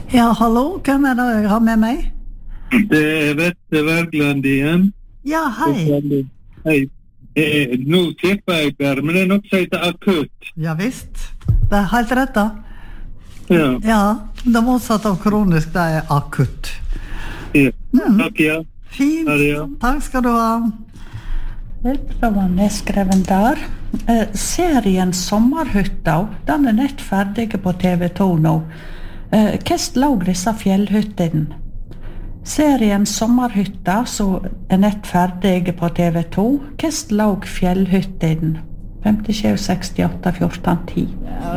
Ja, hallo, hvem det jeg har med meg? Det Vette Wergeland igjen. Ja, hei. Hei. Nå tipper jeg der, men det noe som heter akutt. Ja visst, det helt rett da. Ja. Ja, det motsatte av kronisk, det akutt. Ja. Takk, ja. Fint, Ha det, ja. takk skal du ha. Det var nedskreven der. Serien Sommerhytta, den nett ferdig på TV2 nå. Hvordan lå disse fjellhyttene? Serien Sommerhytta, som nett ferdig på TV2, hvordan lå fjellhyttene? 57, 68, 14, 10.